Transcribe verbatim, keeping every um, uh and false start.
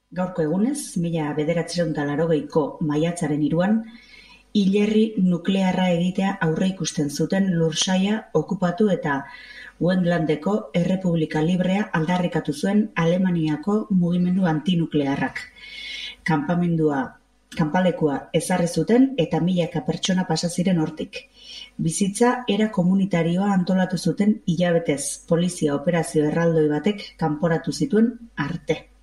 Gaurko egunez, mila bederatziehun eta laurogeiko maiatzaren hiruan, hilerri nuklearra egitea aurreikusten zuten lursaila okupatu eta Wendlandeko Errepublika Librea aldarrikatu zuen Alemaniako mugimendu antinuklearrak. Kanpamendua, kanpalekua ezarri zuten eta milaka pertsona pasa ziren hortik. Bizitza era komunitarioa antolatu zuten hilabetez polizia operazio erraldoi batek kanporatu zituen arte.